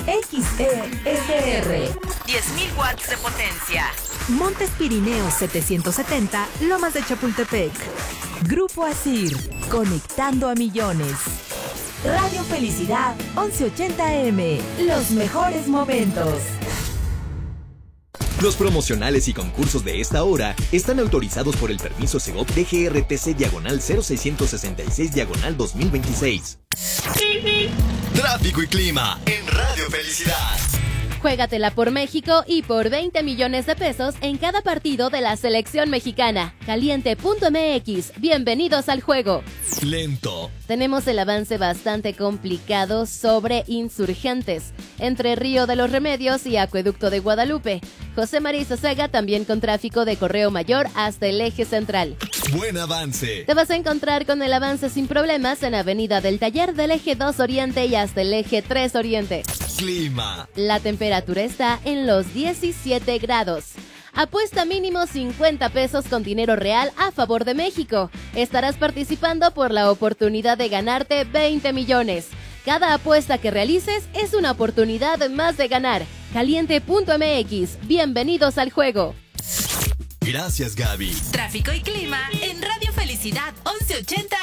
XE-SR. 10.000 watts de potencia. Montes Pirineos 770, Lomas de Chapultepec. Grupo Asir, conectando a millones. Radio Felicidad 1180M, los mejores momentos. Los promocionales y concursos de esta hora están autorizados por el permiso Segov DGRTC/0666/2026. Tráfico y clima en Radio Felicidad. Juégatela por México y por 20 millones de pesos en cada partido de la selección mexicana. Caliente.mx, bienvenidos al juego. Lento. Tenemos el avance bastante complicado sobre Insurgentes, entre Río de los Remedios y Acueducto de Guadalupe. José María Sosega también con tráfico de Correo Mayor hasta el eje central. Buen avance. Te vas a encontrar con el avance sin problemas en Avenida del Taller del eje 2 Oriente y hasta el eje 3 Oriente. Clima. La temperatura está en los 17 grados. Apuesta mínimo 50 pesos con dinero real a favor de México. Estarás participando por la oportunidad de ganarte 20 millones. Cada apuesta que realices es una oportunidad más de ganar. Caliente.mx, bienvenidos al juego. Gracias, Gaby. Tráfico y clima en Radio Felicidad 1180